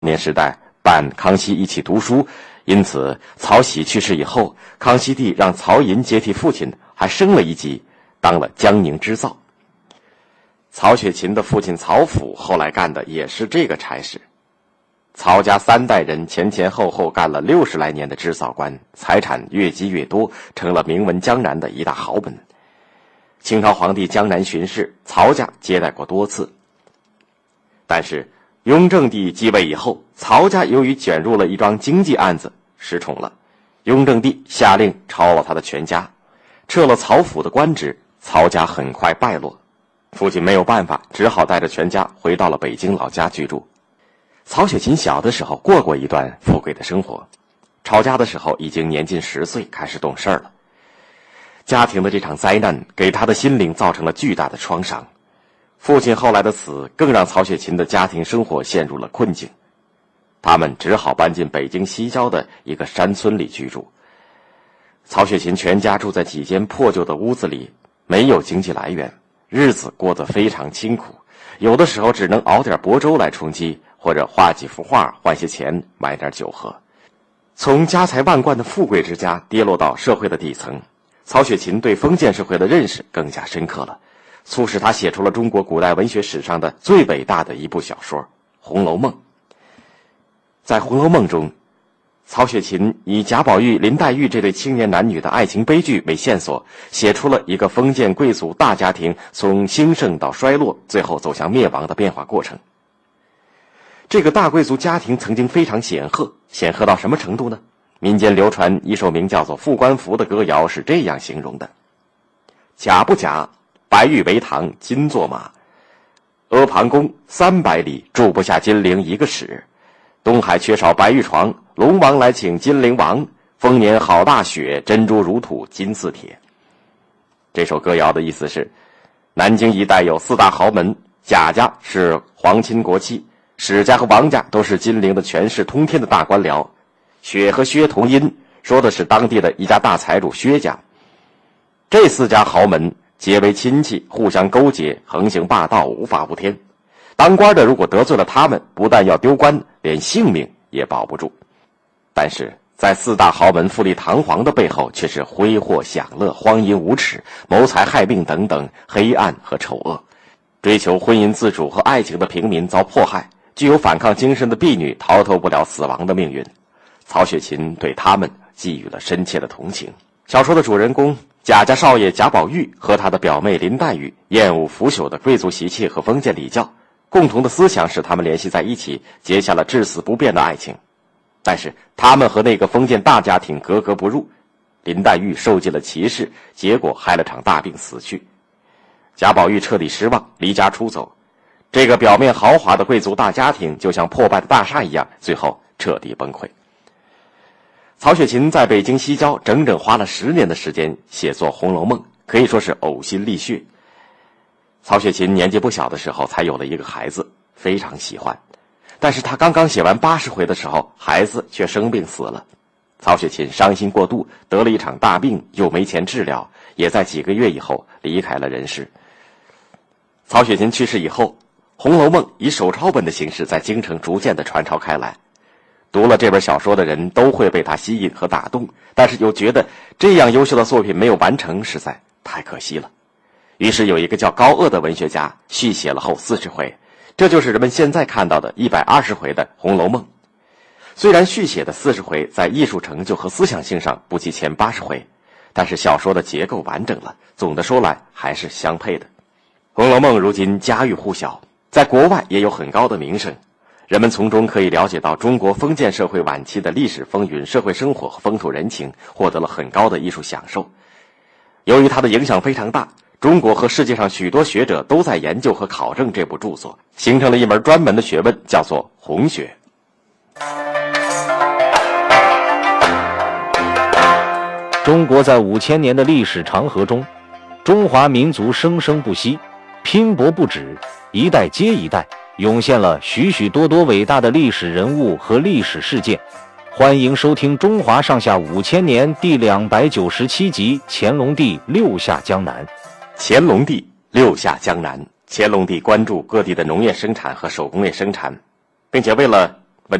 年时代伴康熙一起读书，因此曹玺去世以后，康熙帝让曹寅接替父亲，还升了一级，当了江宁织造。曹雪芹的父亲曹府后来干的也是这个差事。曹家3代人前前后后干了60来年的织造官，财产越积越多，成了名闻江南的一大豪门。清朝皇帝江南巡视，曹家接待过多次。但是雍正帝继位以后，曹家由于卷入了一桩经济案子，失宠了。雍正帝下令抄了他的全家，撤了曹府的官职，曹家很快败落。父亲没有办法，只好带着全家回到了北京老家居住。曹雪芹小的时候过过一段富贵的生活，抄家的时候已经年近10岁，开始懂事了。家庭的这场灾难给他的心灵造成了巨大的创伤，父亲后来的死更让曹雪芹的家庭生活陷入了困境，他们只好搬进北京西郊的一个山村里居住。曹雪芹全家住在几间破旧的屋子里，没有经济来源，日子过得非常清苦，有的时候只能熬点薄粥来充饥，或者画几幅画换些钱买点酒喝。从家财万贯的富贵之家跌落到社会的底层，曹雪芹对封建社会的认识更加深刻了，促使他写出了中国古代文学史上的最伟大的一部小说《红楼梦》。在《红楼梦》中，曹雪芹以贾宝玉、林黛玉这对青年男女的爱情悲剧为线索，写出了一个封建贵族大家庭从兴盛到衰落，最后走向灭亡的变化过程。这个大贵族家庭曾经非常显赫，显赫到什么程度呢？民间流传一首名叫做《副官符》的歌谣是这样形容的：假不假，白玉为堂金作马，阿房宫300里，住不下金陵一个史。东海缺少白玉床，龙王来请金陵王，丰年好大雪，珍珠如土金似铁。这首歌谣的意思是，南京一带有4大豪门，贾家是皇亲国戚，史家和王家都是金陵的权势通天的大官僚，雪和薛同音，说的是当地的一家大财主薛家。这4家豪门结为亲戚，互相勾结，横行霸道，无法无天。当官的如果得罪了他们，不但要丢官，连性命也保不住。但是在4大豪门富丽堂皇的背后，却是挥霍享乐、荒淫无耻、谋财害命等等黑暗和丑恶。追求婚姻自主和爱情的平民遭迫害，具有反抗精神的婢女逃脱不了死亡的命运。曹雪芹对他们寄予了深切的同情。小说的主人公贾家少爷贾宝玉和他的表妹林黛玉厌恶腐朽的贵族习气和封建礼教，共同的思想使他们联系在一起，结下了至死不变的爱情。但是他们和那个封建大家庭格格不入，林黛玉受尽了歧视，结果害了场大病死去。贾宝玉彻底失望，离家出走。这个表面豪华的贵族大家庭就像破败的大厦一样，最后彻底崩溃。曹雪芹在北京西郊整整花了10年的时间写作《红楼梦》，可以说是呕心沥血。曹雪芹年纪不小的时候才有了一个孩子，非常喜欢，但是他刚刚写完80回的时候，孩子却生病死了。曹雪芹伤心过度，得了一场大病，又没钱治疗，也在几个月以后离开了人世。曹雪芹去世以后，《红楼梦》以手抄本的形式在京城逐渐的传抄开来。读了这本小说的人都会被它吸引和打动，但是又觉得这样优秀的作品没有完成，实在太可惜了。于是有一个叫高鹗的文学家续写了后40回，这就是人们现在看到的120回的《红楼梦》。虽然续写的40回在艺术成就和思想性上不及前80回，但是小说的结构完整了，总的说来还是相配的。《红楼梦》如今家喻户晓，在国外也有很高的名声，人们从中可以了解到中国封建社会晚期的历史风云、社会生活和风土人情，获得了很高的艺术享受。由于它的影响非常大，中国和世界上许多学者都在研究和考证这部著作，形成了一门专门的学问，叫做红学。 中国在5000年的历史长河中，中华民族生生不息，拼搏不止，一代接一代，涌现了许许多多伟大的历史人物和历史事件。欢迎收听《中华上下5000年》第297集《乾隆帝六下江南》。 乾隆帝六下江南。乾隆帝关注各地的农业生产和手工业生产，并且为了